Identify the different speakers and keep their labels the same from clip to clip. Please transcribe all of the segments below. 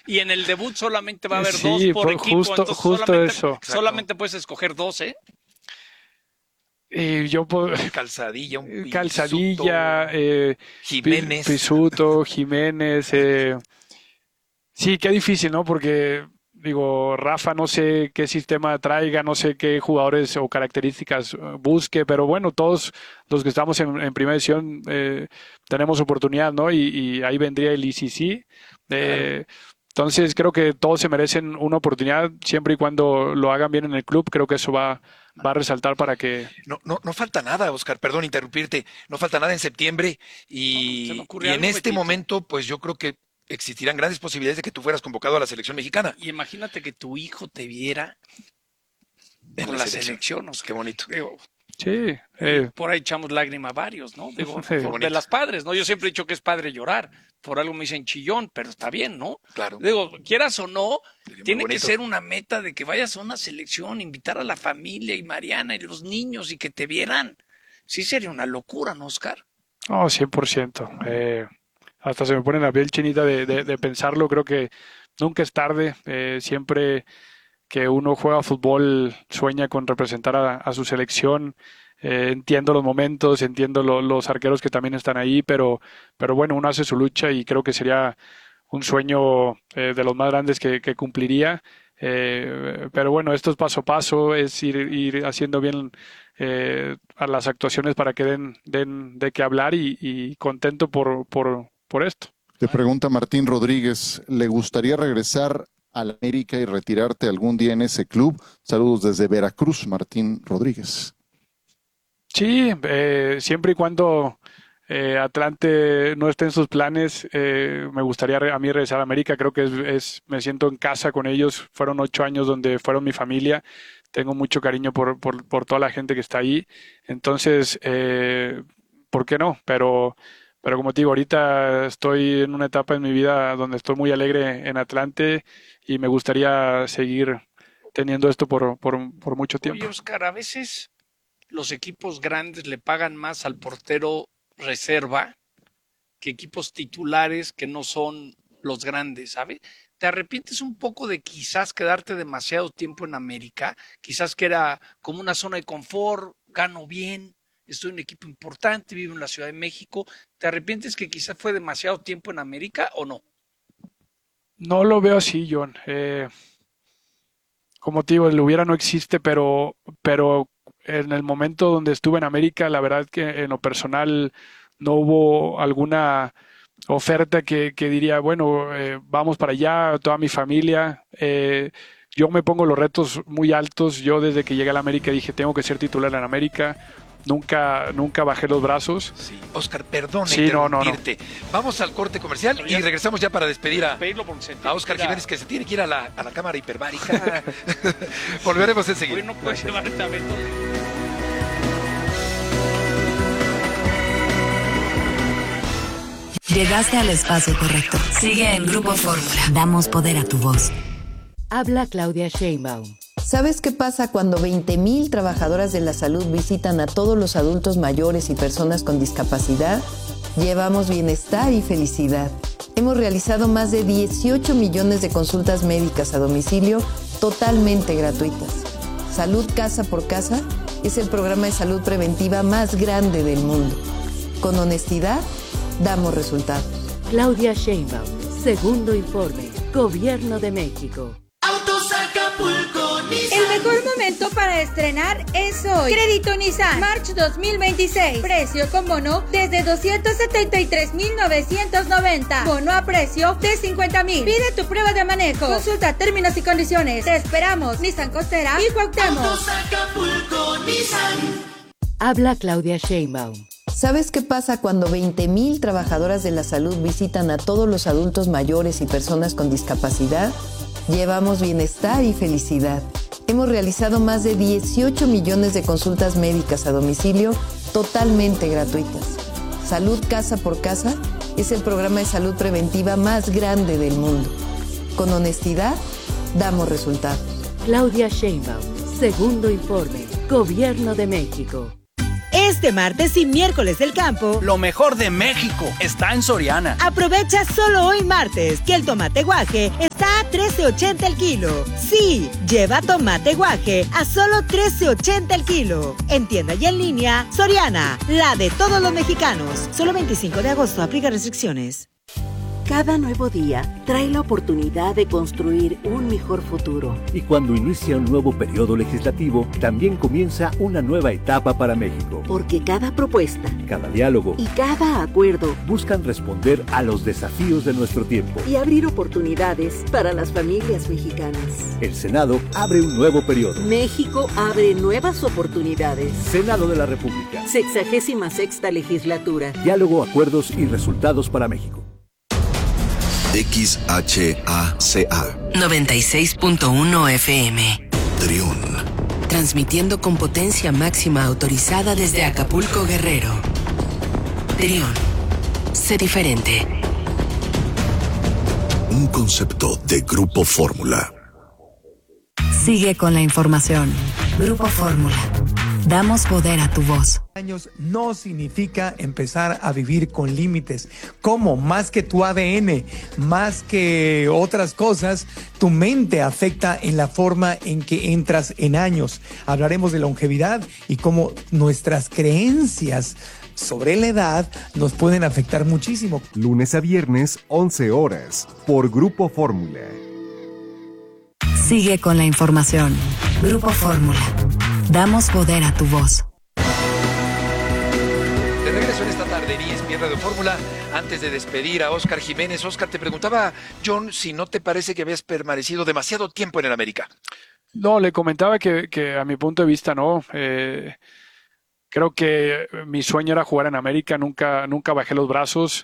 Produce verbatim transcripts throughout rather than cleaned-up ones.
Speaker 1: Y en el debut solamente va a haber
Speaker 2: sí,
Speaker 1: dos por, por equipo.
Speaker 2: Justo,
Speaker 1: entonces
Speaker 2: justo
Speaker 1: solamente,
Speaker 2: eso.
Speaker 1: Solamente puedes escoger dos, ¿eh?
Speaker 2: Y yo puedo...
Speaker 3: Calzadilla, un Pisuto,
Speaker 2: Calzadilla, eh,
Speaker 3: Jiménez.
Speaker 2: Pisuto, Jiménez. Eh, sí, qué difícil, ¿no? Porque, digo, Rafa no sé qué sistema traiga, no sé qué jugadores o características busque, pero bueno, todos los que estamos en, en primera división eh, tenemos oportunidad, ¿no? Y, y ahí vendría el I C C. Eh, claro. Entonces creo que todos se merecen una oportunidad siempre y cuando lo hagan bien en el club. Creo que eso va, va a resaltar para que...
Speaker 3: No, no, no falta nada, Oscar, perdón interrumpirte, no falta nada en septiembre y, no, y en este petito. momento pues yo creo que existirán grandes posibilidades de que tú fueras convocado a la selección mexicana.
Speaker 1: Y imagínate que tu hijo te viera en con la, la selección, selección o sea,
Speaker 3: qué bonito.
Speaker 1: Digo,
Speaker 2: sí. Eh.
Speaker 1: Por ahí echamos lágrima varios, ¿no? Digo, sí, de las padres, ¿no? Yo siempre he dicho que es padre llorar. Por algo me dicen chillón, pero está bien, ¿no?
Speaker 3: Claro.
Speaker 1: Digo, quieras o no, tiene que ser una meta de que vayas a una selección, invitar a la familia y Mariana y los niños y que te vieran. Sí sería una locura, ¿no, Oscar?
Speaker 2: Oh, cien por ciento. Eh, hasta se me pone la piel chinita de, de, de pensarlo. Creo que nunca es tarde. Eh, siempre que uno juega fútbol sueña con representar a, a su selección. Eh, entiendo los momentos, entiendo lo, los arqueros que también están ahí, pero, pero bueno, uno hace su lucha y creo que sería un sueño eh, de los más grandes que, que cumpliría. Eh, pero bueno, esto es paso a paso, es ir, ir haciendo bien eh, a las actuaciones para que den, den de qué hablar y, y contento por, por, por esto.
Speaker 4: Te pregunta Martín Rodríguez, ¿le gustaría regresar a la América y retirarte algún día en ese club? Saludos desde Veracruz, Martín Rodríguez.
Speaker 2: Sí, eh, siempre y cuando eh, Atlante no esté en sus planes, eh, me gustaría a mí regresar a América. Creo que es, es, me siento en casa con ellos. Fueron ocho años donde fueron mi familia. Tengo mucho cariño por, por, por toda la gente que está ahí. Entonces, eh, ¿por qué no? Pero, pero como te digo, ahorita estoy en una etapa en mi vida donde estoy muy alegre en Atlante y me gustaría seguir teniendo esto por, por, por mucho tiempo.
Speaker 1: Oye, Oscar, a veces los equipos grandes le pagan más al portero reserva que equipos titulares que no son los grandes, ¿sabes? ¿Te arrepientes un poco de quizás quedarte demasiado tiempo en América? Quizás que era como una zona de confort, gano bien, estoy en un equipo importante, vivo en la Ciudad de México. ¿Te arrepientes que quizás fue demasiado tiempo en América o no?
Speaker 2: No lo veo así, John. Eh, como te digo, el hubiera no existe, pero, pero en el momento donde estuve en América, la verdad que en lo personal no hubo alguna oferta que, que diría, bueno, eh, vamos para allá, toda mi familia. Eh, yo me pongo los retos muy altos. Yo desde que llegué a la América dije, tengo que ser titular en América. Nunca, nunca bajé los brazos.
Speaker 3: Sí, Oscar, perdón
Speaker 2: sí,
Speaker 3: interrumpirte.
Speaker 2: No, no, no.
Speaker 3: Vamos al corte comercial y regresamos ya para despedir a, a Oscar
Speaker 1: Mira.
Speaker 3: Jiménez, que se tiene que ir a la, a la cámara hiperbárica. Volveremos enseguida.
Speaker 1: Hoy no puedes llevar esta vez.
Speaker 5: Llegaste al espacio correcto. Sigue en Grupo Fórmula. Damos poder a tu voz.
Speaker 6: Habla Claudia Sheinbaum.
Speaker 7: ¿Sabes qué pasa cuando veinte mil trabajadoras de la salud visitan a todos los adultos mayores y personas con discapacidad? Llevamos bienestar y felicidad. Hemos realizado más de dieciocho millones de consultas médicas a domicilio totalmente gratuitas. Salud Casa por Casa es el programa de salud preventiva más grande del mundo. Con honestidad, damos resultados.
Speaker 6: Claudia Sheinbaum, segundo informe, Gobierno de México.
Speaker 8: Autos Acapulco Nissan.
Speaker 9: El mejor momento para estrenar es hoy. Crédito Nissan March dos mil veintiséis. Precio con bono desde doscientos setenta y tres mil novecientos noventa. Bono a precio de cincuenta mil. Pide tu prueba de manejo. Consulta términos y condiciones. Te esperamos. Nissan Costera y Cuauhtémoc.
Speaker 8: Autos Acapulco Nissan.
Speaker 6: Habla Claudia Sheinbaum.
Speaker 7: ¿Sabes qué pasa cuando veinte mil trabajadoras de la salud visitan a todos los adultos mayores y personas con discapacidad? Llevamos bienestar y felicidad. Hemos realizado más de dieciocho millones de consultas médicas a domicilio totalmente gratuitas. Salud Casa por Casa es el programa de salud preventiva más grande del mundo. Con honestidad, damos resultados.
Speaker 6: Claudia Sheinbaum, segundo informe, Gobierno de México.
Speaker 10: Este martes y miércoles del campo,
Speaker 11: lo mejor de México está en Soriana.
Speaker 10: Aprovecha solo hoy martes que el tomate guaje está a trece ochenta el kilo. Sí, lleva tomate guaje a solo trece ochenta el kilo. En tienda y en línea, Soriana, la de todos los mexicanos. Solo veinticinco de agosto, aplica restricciones.
Speaker 6: Cada nuevo día trae la oportunidad de construir un mejor futuro.
Speaker 12: Y cuando inicia un nuevo periodo legislativo, también comienza una nueva etapa para México.
Speaker 6: Porque cada propuesta,
Speaker 12: cada diálogo
Speaker 6: y cada acuerdo
Speaker 12: buscan responder a los desafíos de nuestro tiempo
Speaker 6: y abrir oportunidades para las familias mexicanas.
Speaker 12: El Senado abre un nuevo periodo.
Speaker 6: México abre nuevas oportunidades.
Speaker 12: Senado de la República.
Speaker 6: Sexagésima sexta legislatura.
Speaker 12: Diálogo, acuerdos y resultados para México.
Speaker 13: X H A C A
Speaker 5: noventa y seis punto uno F M.
Speaker 13: Triún.
Speaker 5: Transmitiendo con potencia máxima autorizada desde Acapulco, Guerrero. Triún. Sé diferente.
Speaker 13: Un concepto de Grupo Fórmula.
Speaker 5: Sigue con la información. Grupo Fórmula. Damos poder a tu voz.
Speaker 14: Años no significa empezar a vivir con límites. ¿Cómo? Más que tu A D N, más que otras cosas, tu mente afecta en la forma en que entras en años. Hablaremos de longevidad y cómo nuestras creencias sobre la edad nos pueden afectar muchísimo.
Speaker 15: Lunes a viernes, once horas, por Grupo Fórmula.
Speaker 5: Sigue con la información. Grupo Fórmula. Damos poder a tu voz.
Speaker 3: De regreso en esta tarde en E S P N Radio Fórmula, antes de despedir a Óscar Jiménez. Óscar, te preguntaba, John, si no te parece que habías permanecido demasiado tiempo en el América.
Speaker 2: No, le comentaba que, que a mi punto de vista no. Eh, creo que mi sueño era jugar en América, nunca, nunca bajé los brazos,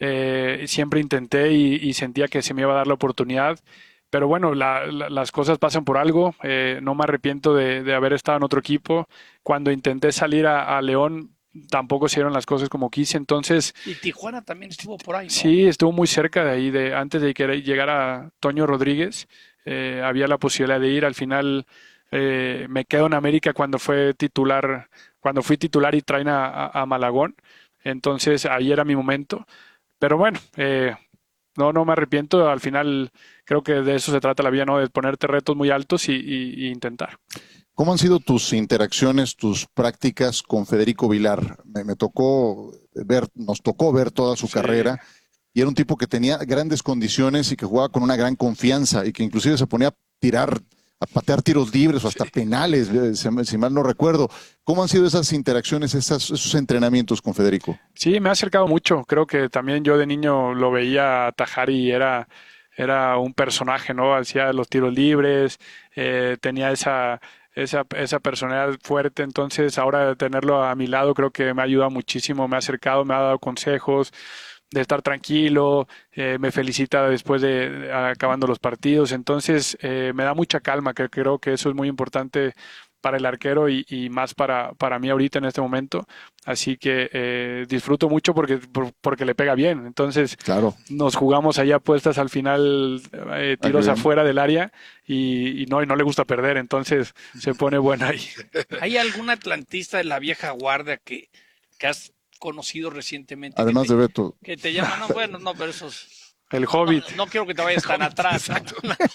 Speaker 2: eh, siempre intenté y, y sentía que se me iba a dar la oportunidad. Pero bueno, la, la, las cosas pasan por algo. Eh, no me arrepiento de, de haber estado en otro equipo. Cuando intenté salir a, a León, tampoco se dieron las cosas como quise. Entonces,
Speaker 1: y Tijuana también estuvo por ahí, ¿no?
Speaker 2: Sí, estuvo muy cerca de ahí. De, antes de que llegara Toño Rodríguez, eh, había la posibilidad de ir. Al final eh, me quedo en América cuando fue titular, cuando fui titular y traen a, a, a Malagón. Entonces, ahí era mi momento. Pero bueno, eh, no, no me arrepiento. Al final creo que de eso se trata la vida, ¿no? De ponerte retos muy altos y, y, y intentar.
Speaker 4: ¿Cómo han sido tus interacciones, tus prácticas con Federico Vilar? Me, me tocó ver, nos tocó ver toda su sí. carrera y era un tipo que tenía grandes condiciones y que jugaba con una gran confianza y que inclusive se ponía a tirar, a patear tiros libres o hasta sí. penales, si, si mal no recuerdo. ¿Cómo han sido esas interacciones, esas, esos entrenamientos con Federico?
Speaker 2: Sí, me ha acercado mucho. Creo que también yo de niño lo veía atajar y era... Era un personaje, ¿no? Hacía los tiros libres, eh, tenía esa, esa, esa personalidad fuerte. Entonces, ahora tenerlo a mi lado creo que me ha ayudado muchísimo. Me ha acercado, me ha dado consejos de estar tranquilo, eh, me felicita después de, de acabando los partidos. Entonces, eh, me da mucha calma, que creo que eso es muy importante para el arquero y, y más para, para mí ahorita en este momento. Así que eh, disfruto mucho porque, por, porque le pega bien. Entonces
Speaker 4: claro.
Speaker 2: nos jugamos allá apuestas al final, eh, tiros ah, afuera del área y, y, no, y no le gusta perder. Entonces se pone bueno ahí.
Speaker 1: ¿Hay algún atlantista de la vieja guardia que, que has conocido recientemente?
Speaker 4: Además
Speaker 1: te,
Speaker 4: de Beto.
Speaker 1: Que te llama, no, bueno, no, pero esos...
Speaker 2: El Hobbit.
Speaker 1: No, no quiero que te vayas tan atrás. ¿no?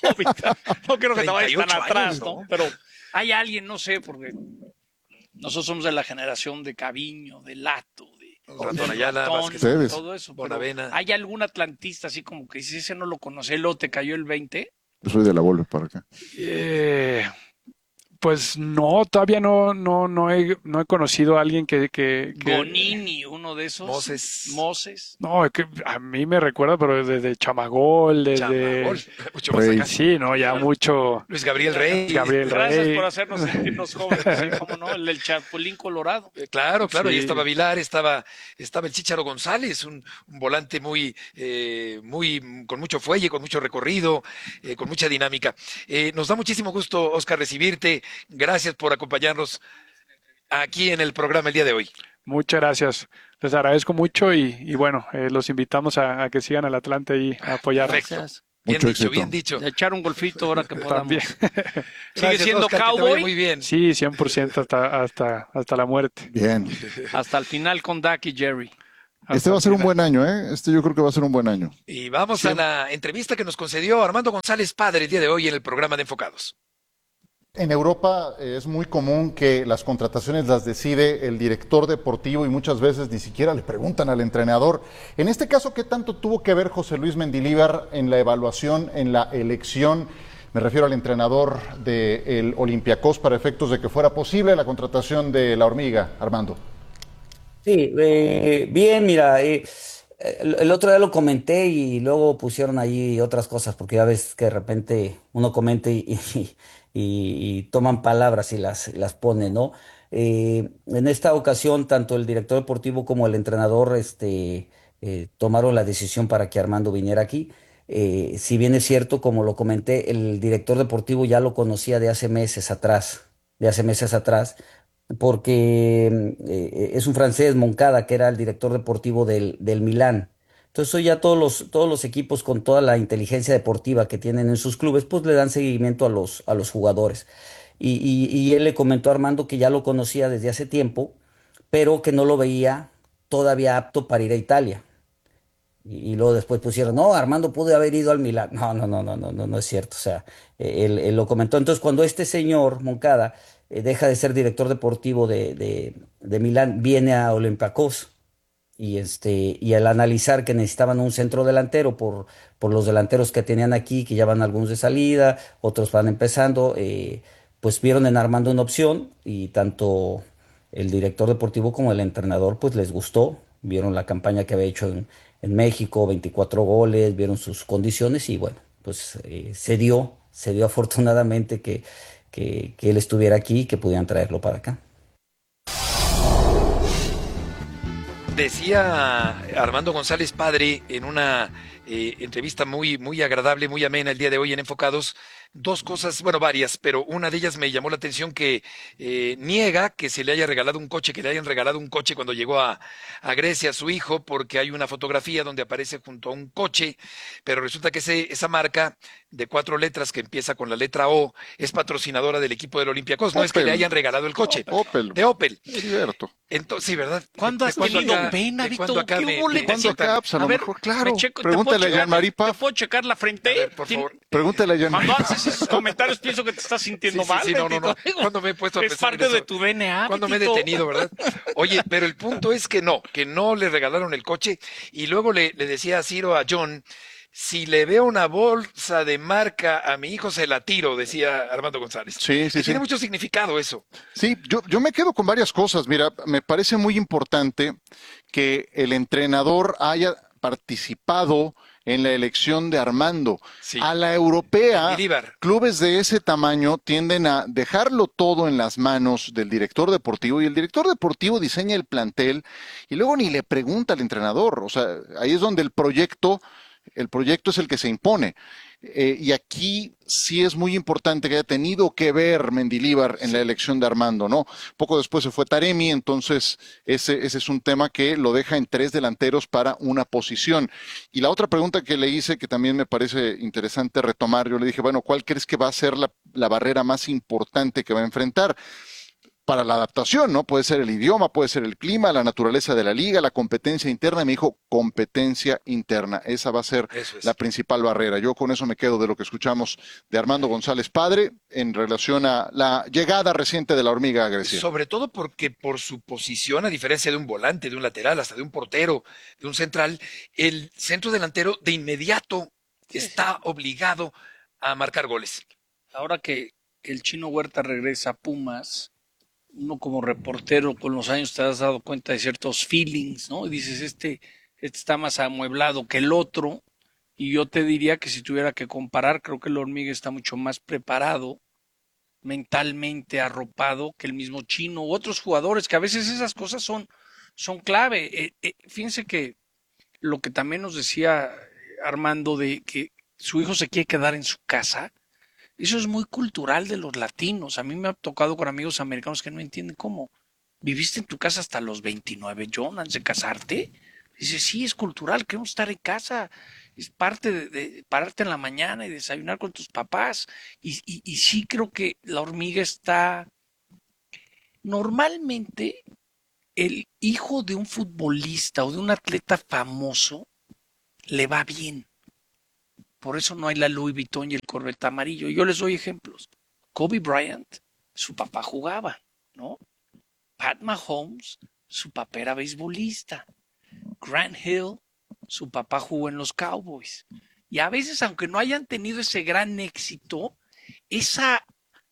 Speaker 1: no quiero que te vayas tan atrás, ¿no? ¿no? Pero... Hay alguien, no sé, porque nosotros somos de la generación de Caviño, de Lato, de
Speaker 3: Ratón Ayala,
Speaker 1: Ratón, todo eso.
Speaker 3: Bonavena.
Speaker 1: ¿Hay algún atlantista así como que si ese no lo conoce, luego te cayó el veinte?
Speaker 4: Yo soy de la Volpe para acá.
Speaker 2: Eh, pues no, todavía no, no, no he, no he conocido a alguien que, que, que...
Speaker 1: Bonini, uno de esos.
Speaker 3: Moses.
Speaker 1: Moses.
Speaker 2: No, es que a mí me recuerda, pero desde Chamagol, desde...
Speaker 3: Chamagol. Mucho
Speaker 2: más acá. Sí, no, ya mucho...
Speaker 3: Luis Gabriel Rey.
Speaker 2: Gabriel
Speaker 1: Gracias
Speaker 2: Rey.
Speaker 1: por hacernos sentirnos jóvenes, ¿sí? ¿Cómo no? El del Chapulín Colorado.
Speaker 3: Eh, claro, claro,
Speaker 2: Sí.
Speaker 3: ahí estaba Vilar, estaba, estaba el Chícharo González, un, un volante muy, eh, muy, con mucho fuelle, con mucho recorrido, eh, con mucha dinámica. Eh, nos da muchísimo gusto, Óscar, recibirte. Gracias por acompañarnos aquí en el programa el día de hoy.
Speaker 2: Muchas gracias. Les agradezco mucho y, y bueno, eh, los invitamos a, a que sigan al Atlante y a apoyarnos.
Speaker 3: Perfecto. Bien
Speaker 4: Mucho
Speaker 3: dicho,
Speaker 4: éxito.
Speaker 3: bien dicho.
Speaker 1: De echar un golfito ahora que podamos.
Speaker 2: También.
Speaker 1: ¿Sigue
Speaker 3: Gracias,
Speaker 1: siendo
Speaker 3: Oscar, que te vaya
Speaker 1: cowboy?
Speaker 3: muy bien.
Speaker 2: Sí, cien por ciento hasta, hasta, hasta la muerte.
Speaker 4: Bien.
Speaker 1: Hasta el final con Dak y Jerry.
Speaker 4: Este va a ser un buen año, ¿eh? Este yo creo que va a ser un buen año.
Speaker 3: Y vamos a la entrevista que nos concedió Armando González Padre el día de hoy en el programa de Enfocados.
Speaker 4: En Europa eh, es muy común que las contrataciones las decide el director deportivo y muchas veces ni siquiera le preguntan al entrenador. En este caso, ¿qué tanto tuvo que ver José Luis Mendilibar en la evaluación, en la elección? Me refiero al entrenador del Olympiacos para efectos de que fuera posible la contratación de la hormiga, Armando.
Speaker 16: Sí, eh, bien, mira, eh, el, el otro día lo comenté y luego pusieron ahí otras cosas, porque ya ves que de repente uno comenta y, y, y- y toman palabras y las, las pone, ¿no? Eh, en esta ocasión, tanto el director deportivo como el entrenador, este, eh, tomaron la decisión para que Armando viniera aquí. Eh, si bien es cierto, como lo comenté, el director deportivo ya lo conocía de hace meses atrás, de hace meses atrás porque eh, es un francés, Moncada, que era el director deportivo del, del Milán. Entonces hoy ya todos los, todos los equipos con toda la inteligencia deportiva que tienen en sus clubes, pues le dan seguimiento a los, a los jugadores. Y, y- y él le comentó a Armando que ya lo conocía desde hace tiempo, pero que no lo veía todavía apto para ir a Italia. Y, y luego después pusieron, no, Armando pudo haber ido al Milán. No, no, no, no, no, no, no es cierto. O sea, eh, él, él lo comentó. Entonces, cuando este señor Moncada eh, deja de ser director deportivo de, de, de Milán, viene a Olympiacos. Y este, y al analizar que necesitaban un centro delantero por, por los delanteros que tenían aquí, que ya van algunos de salida, otros van empezando, eh, pues vieron en Armando una opción y tanto el director deportivo como el entrenador pues les gustó, vieron la campaña que había hecho en, en México, veinticuatro goles, vieron sus condiciones y bueno, pues eh, se dio, se dio afortunadamente que, que, que él estuviera aquí y que pudieran traerlo para acá.
Speaker 3: Decía Armando González Padre en una eh, entrevista muy, muy agradable, muy amena el día de hoy en Enfocados, dos cosas, bueno, varias, pero una de ellas me llamó la atención que eh, niega que se le haya regalado un coche, que le hayan regalado un coche cuando llegó a, a Grecia a su hijo, porque hay una fotografía donde aparece junto a un coche, pero resulta que ese, esa marca de cuatro letras que empieza con la letra O es patrocinadora del equipo del Olympiacos, no es que le hayan regalado el coche,
Speaker 4: Opel.
Speaker 3: de Opel.
Speaker 4: Cierto.
Speaker 3: Entonces, sí, ¿verdad?
Speaker 1: ¿Cuándo
Speaker 3: ¿De
Speaker 1: has
Speaker 3: cuándo
Speaker 1: tenido
Speaker 3: acá-
Speaker 1: pena,
Speaker 3: de
Speaker 1: Víctor?
Speaker 3: cuándo acá
Speaker 1: ¿Qué
Speaker 3: me-
Speaker 1: hubo,
Speaker 3: me
Speaker 1: le-
Speaker 4: ¿Cuándo
Speaker 3: necesitan?
Speaker 4: acá? Pues a lo
Speaker 1: A ver,
Speaker 4: mejor, claro.
Speaker 1: me checo- ¿te
Speaker 4: Pregúntale
Speaker 1: puedo
Speaker 4: a
Speaker 1: checar-
Speaker 4: Jean-Marie
Speaker 1: ¿Te puedo checar la frente?
Speaker 3: A ver, por
Speaker 1: Tien-
Speaker 3: favor.
Speaker 4: Pregúntale a Jean-Marie.
Speaker 1: Cuando haces esos comentarios pienso que te estás sintiendo
Speaker 3: Sí, sí,
Speaker 1: mal.
Speaker 3: sí, no, no, no.
Speaker 1: Betito.
Speaker 3: ¿Cuándo me he puesto a
Speaker 1: Es
Speaker 3: pensar en
Speaker 1: parte de
Speaker 3: eso?
Speaker 1: tu D N A.
Speaker 3: Cuando me he
Speaker 1: Betito.
Speaker 3: detenido, ¿verdad? Oye, pero el punto es que no, que no le regalaron el coche. Y luego le, le decía a Ciro, a John, si le veo una bolsa de marca a mi hijo, se la tiro, decía Armando González.
Speaker 4: Sí, sí,
Speaker 3: Que tiene
Speaker 4: sí.
Speaker 3: mucho significado eso.
Speaker 4: Sí, yo, yo me quedo con varias cosas. Mira, me parece muy importante que el entrenador haya participado en la elección de Armando.
Speaker 3: Sí.
Speaker 4: A la europea,
Speaker 3: Mendilibar.
Speaker 4: clubes de ese tamaño tienden a dejarlo todo en las manos del director deportivo y el director deportivo diseña el plantel y luego ni le pregunta al entrenador. O sea, ahí es donde el proyecto, el proyecto es el que se impone. Eh, y aquí sí es muy importante que haya tenido que ver Mendilibar en la elección de Armando, ¿no? Poco después se fue Taremi, entonces ese, ese es un tema que lo deja en tres delanteros para una posición. Y la otra pregunta que le hice, que también me parece interesante retomar, yo le dije, bueno, ¿cuál crees que va a ser la, la barrera más importante que va a enfrentar? Para la adaptación, ¿no? Puede ser el idioma, puede ser el clima, la naturaleza de la liga, la competencia interna. Y me dijo, competencia interna. Esa va a ser
Speaker 3: Eso es.
Speaker 4: la principal barrera. Yo con eso me quedo de lo que escuchamos de Armando González Padre en relación a la llegada reciente de la hormiga a Grecia.
Speaker 3: Sobre todo porque por su posición, a diferencia de un volante, de un lateral, hasta de un portero, de un central, el centro delantero de inmediato está obligado a marcar goles.
Speaker 1: Ahora que, que el Chino Huerta regresa a Pumas, uno como reportero con los años te has dado cuenta de ciertos feelings, ¿no? Y dices, este, este está más amueblado que el otro. Y yo te diría que si tuviera que comparar, creo que el hormiga está mucho más preparado, mentalmente arropado que el mismo Chino u otros jugadores, que a veces esas cosas son, son clave. Eh, eh, fíjense que lo que también nos decía Armando de que su hijo se quiere quedar en su casa, eso es muy cultural de los latinos. A mí me ha tocado con amigos americanos que no entienden cómo. ¿Viviste en tu casa hasta los veintinueve, John, antes de casarte? Dice, sí, es cultural, queremos estar en casa. es parte de, de pararte en la mañana y desayunar con tus papás. Y, y, y sí creo que la hormiga está... Normalmente, el hijo de un futbolista o de un atleta famoso le va bien. Por eso no hay la Louis Vuitton y el Corvette amarillo. Yo les doy ejemplos. Kobe Bryant, su papá jugaba, ¿no? Pat Mahomes, su papá era beisbolista. Grant Hill, su papá jugó en los Cowboys. Y a veces, aunque no hayan tenido ese gran éxito, esa,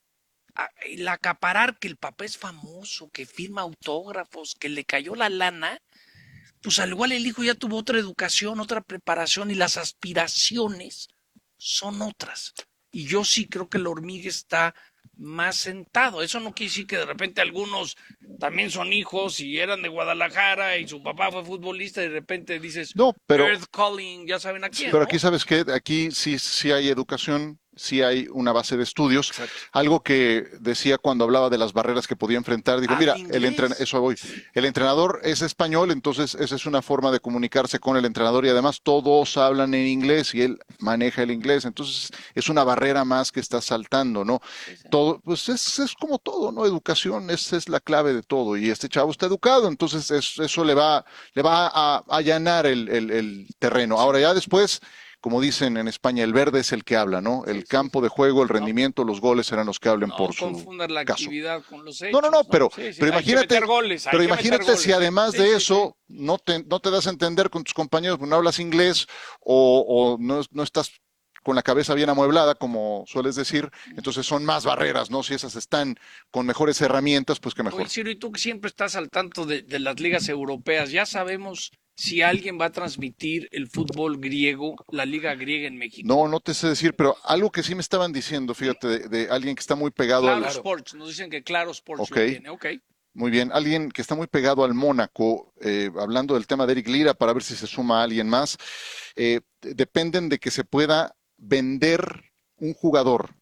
Speaker 1: el acaparar que el papá es famoso, que firma autógrafos, que le cayó la lana, pues al igual el hijo ya tuvo otra educación, otra preparación y las aspiraciones son otras. Y yo sí creo que la hormiga está más sentado. Eso no quiere decir que de repente algunos también son hijos y eran de Guadalajara y su papá fue futbolista y de repente dices,
Speaker 4: no, pero,
Speaker 1: Earth Calling, ya saben a quién.
Speaker 4: Pero
Speaker 1: ¿no?
Speaker 4: aquí, ¿sabes qué? Aquí sí, sí hay educación, sí hay una base de estudios. Exacto. Algo que decía cuando hablaba de las barreras que podía enfrentar, digo, ah, mira, el entren eso voy. El entrenador es español, entonces esa es una forma de comunicarse con el entrenador y además todos hablan en inglés y él maneja el inglés, entonces es una barrera más que está saltando, ¿no? Sí, sí. Todo, pues es, es como todo, ¿no? Educación, esa es la clave de todo y este chavo está educado, entonces es, eso le va, le va a allanar el, el, el terreno. Ahora ya después, como dicen en España, el verde es el que habla, ¿no? El sí, campo sí. de juego, el rendimiento, los goles serán los que hablen
Speaker 1: no
Speaker 4: por su caso.
Speaker 1: No confundas la actividad con los hechos.
Speaker 4: No, no, no, pero,
Speaker 1: sí, sí,
Speaker 4: pero imagínate,
Speaker 1: goles,
Speaker 4: pero imagínate si además
Speaker 1: sí,
Speaker 4: de
Speaker 1: sí,
Speaker 4: eso
Speaker 1: sí.
Speaker 4: No, te, no te das a entender con tus compañeros, no hablas inglés o, o no, no estás con la cabeza bien amueblada, como sueles decir, entonces son más barreras, ¿no? Si esas están con mejores herramientas, pues que mejor.
Speaker 1: Oye, Ciro, y tú que siempre estás al tanto de, de las ligas europeas, ya sabemos si alguien va a transmitir el fútbol griego, la liga griega en México.
Speaker 4: No, no te sé decir, pero algo que sí me estaban diciendo, fíjate, de, de alguien que está muy pegado
Speaker 1: Claro
Speaker 4: al...
Speaker 1: Claro Sports, nos dicen que Claro Sports
Speaker 4: okay.
Speaker 1: lo tiene, ok.
Speaker 4: Muy bien, alguien que está muy pegado al Mónaco, eh, hablando del tema de Eric Lira, para ver si se suma alguien más, eh, dependen de que se pueda vender un jugador.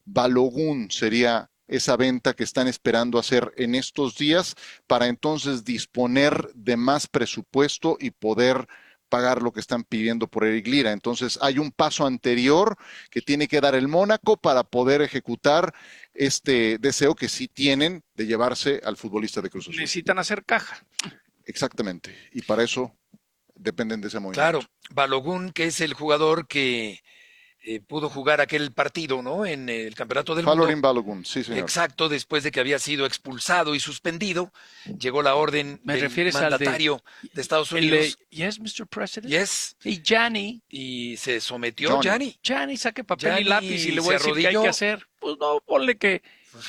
Speaker 4: Balogun sería esa venta que están esperando hacer en estos días para entonces disponer de más presupuesto y poder pagar lo que están pidiendo por Eric Lira. Entonces hay un paso anterior que tiene que dar el Mónaco para poder ejecutar este deseo que sí tienen de llevarse al futbolista de Cruz Azul.
Speaker 1: Necesitan hacer caja.
Speaker 4: Exactamente, y para eso dependen de ese movimiento.
Speaker 3: Claro, Balogun, que es el jugador que Eh, pudo jugar aquel partido, ¿no? En el Campeonato del
Speaker 4: Valorin
Speaker 3: Mundo.
Speaker 4: Balogun, sí, señor.
Speaker 3: Exacto, después de que había sido expulsado y suspendido, llegó la orden
Speaker 1: ¿Me
Speaker 3: del
Speaker 1: refieres
Speaker 3: mandatario
Speaker 1: al de,
Speaker 3: de Estados
Speaker 1: el
Speaker 3: Unidos.
Speaker 1: De, yes, mister President.
Speaker 3: Yes.
Speaker 1: Y Gianni.
Speaker 3: Y se sometió Gianni.
Speaker 1: Gianni, saque papel
Speaker 3: Gianni
Speaker 1: y lápiz y le voy a decir qué hay que hacer. Pues no, ponle que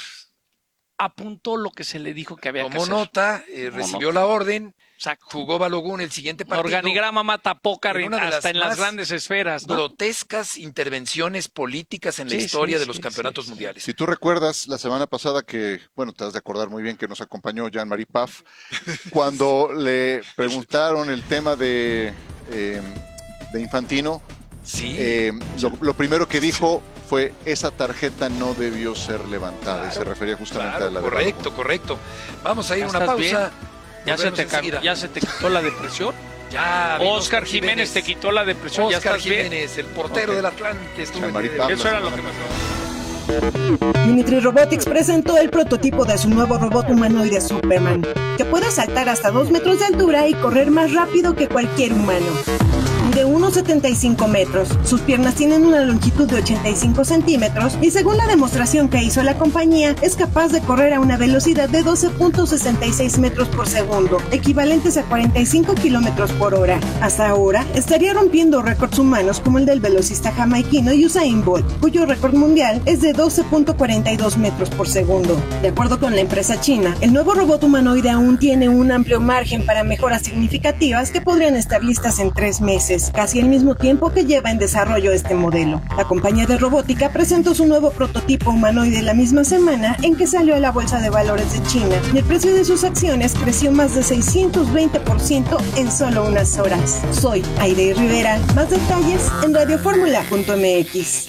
Speaker 1: apuntó lo que se le dijo que había
Speaker 3: Tomó
Speaker 1: que hacer.
Speaker 3: nota, eh,
Speaker 1: Tomó
Speaker 3: recibió
Speaker 1: nota.
Speaker 3: la orden,
Speaker 1: Exacto.
Speaker 3: jugó Balogun el siguiente partido.
Speaker 1: Organigrama mata pócar
Speaker 3: en una de
Speaker 1: hasta
Speaker 3: las
Speaker 1: en las
Speaker 3: más
Speaker 1: grandes esferas, ¿no?
Speaker 3: grotescas intervenciones políticas en la
Speaker 1: Sí,
Speaker 3: historia
Speaker 1: sí,
Speaker 3: de los
Speaker 1: sí,
Speaker 3: campeonatos
Speaker 1: sí, sí.
Speaker 3: mundiales.
Speaker 4: Si tú recuerdas la semana pasada que, bueno, te has de acordar muy bien que nos acompañó Jean-Marie Paf, cuando le preguntaron el tema de, eh, de Infantino,
Speaker 3: sí.
Speaker 4: eh, lo, lo primero que dijo fue esa tarjeta no debió ser levantada
Speaker 3: Claro,
Speaker 4: y se refería justamente
Speaker 3: claro,
Speaker 4: a la de
Speaker 3: correcto,
Speaker 4: Balogun.
Speaker 3: correcto. Vamos a ir
Speaker 1: ¿Ya
Speaker 3: a una
Speaker 1: estás
Speaker 3: pausa.
Speaker 1: bien? ¿Ya se,
Speaker 3: Volvemos
Speaker 1: te,
Speaker 3: enseguida.
Speaker 1: ¿Ya se te quitó la depresión?
Speaker 3: Ya, vino
Speaker 1: Oscar Jiménez te quitó la depresión, ¿ya
Speaker 3: Oscar
Speaker 1: estás bien?
Speaker 3: Jiménez, el portero
Speaker 1: Ok.
Speaker 3: del Atlante. Estuvo en
Speaker 4: Jean-Marie
Speaker 3: el-
Speaker 4: Paf,
Speaker 1: Eso
Speaker 4: la
Speaker 1: era lo
Speaker 4: semana
Speaker 1: que me
Speaker 4: pasada.
Speaker 17: Unitri Robotics presentó el prototipo de su nuevo robot humanoide Superman, que puede saltar hasta dos metros de altura y correr más rápido que cualquier humano. De uno coma setenta y cinco metros, sus piernas tienen una longitud de ochenta y cinco centímetros y según la demostración que hizo la compañía, es capaz de correr a una velocidad de doce punto sesenta y seis metros por segundo, equivalentes a cuarenta y cinco kilómetros por hora. Hasta ahora, estaría rompiendo récords humanos como el del velocista jamaiquino Usain Bolt, cuyo récord mundial es de doce punto cuarenta y dos metros por segundo. De acuerdo con la empresa china, el nuevo robot humanoide aún tiene un amplio margen para mejoras significativas que podrían estar listas en tres meses, casi el mismo tiempo que lleva en desarrollo este modelo. La compañía de robótica presentó su nuevo prototipo humanoide la misma semana en que salió a la bolsa de valores de China y el precio de sus acciones creció más de seiscientos veinte por ciento en solo unas horas. Soy Aire Rivera. Más detalles en radioformula punto m x.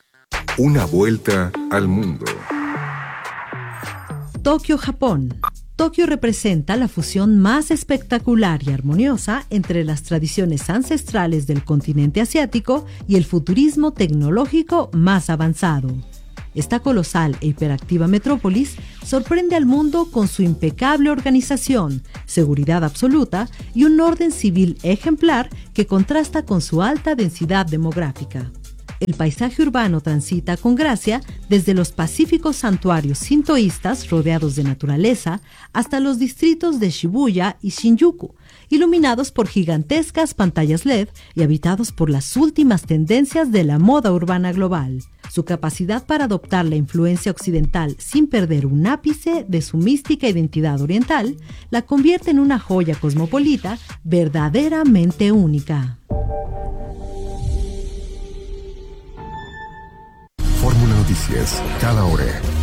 Speaker 15: Una vuelta al mundo.
Speaker 18: Tokio, Japón. Tokio representa la fusión más espectacular y armoniosa entre las tradiciones ancestrales del continente asiático y el futurismo tecnológico más avanzado. Esta colosal e hiperactiva metrópolis sorprende al mundo con su impecable organización, seguridad absoluta y un orden civil ejemplar que contrasta con su alta densidad demográfica. El paisaje urbano transita con gracia desde los pacíficos santuarios sintoístas rodeados de naturaleza hasta los distritos de Shibuya y Shinjuku, iluminados por gigantescas pantallas L E D y habitados por las últimas tendencias de la moda urbana global. Su capacidad para adoptar la influencia occidental sin perder un ápice de su mística identidad oriental la convierte en una joya cosmopolita verdaderamente única.
Speaker 13: Fórmula Noticias, cada hora.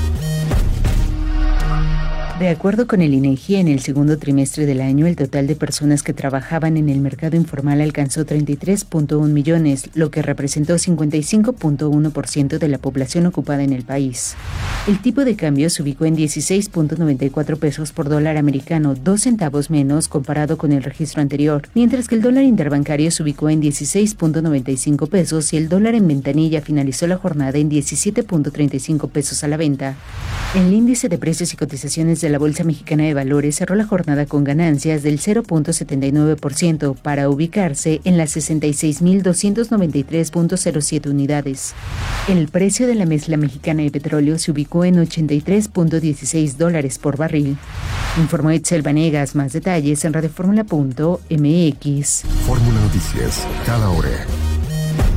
Speaker 19: De acuerdo con el INEGI, en el segundo trimestre del año, el total de personas que trabajaban en el mercado informal alcanzó treinta y tres punto uno millones, lo que representó cincuenta y cinco punto uno por ciento de la población ocupada en el país. El tipo de cambio se ubicó en dieciséis punto noventa y cuatro pesos por dólar americano, dos centavos menos comparado con el registro anterior, mientras que el dólar interbancario se ubicó en dieciséis punto noventa y cinco pesos y el dólar en ventanilla finalizó la jornada en diecisiete punto treinta y cinco pesos a la venta. El índice de precios y cotizaciones de la Bolsa Mexicana de Valores cerró la jornada con ganancias del cero punto setenta y nueve por ciento para ubicarse en las sesenta y seis mil doscientos noventa y tres punto cero siete unidades. El precio de la mezcla mexicana de petróleo se ubicó en ochenta y tres punto dieciséis dólares por barril. Informó Itzel Vanegas. Más detalles en radioformula punto m x.
Speaker 13: Fórmula Noticias, cada hora.